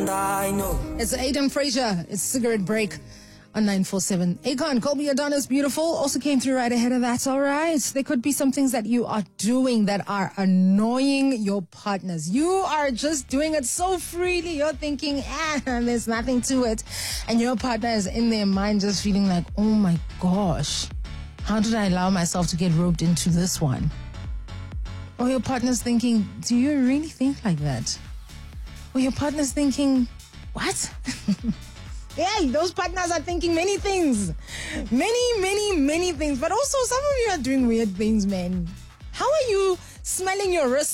I know. It's Aidan Fraser. It's Cigarette Break on 947. Akon, Colby Adonis, beautiful. Also came through right ahead of that. All right. There could be some things that you are doing that are annoying your partners. You are just doing it so freely. You're thinking, there's nothing to it. And your partner is in their mind just feeling like, oh my gosh, how did I allow myself to get roped into this one? Or your partner's thinking, do you really think like that? Or your partner's thinking, what? Yeah, those partners are thinking many things. Many things. But also some of you are doing weird things, man. How are you smelling your wrist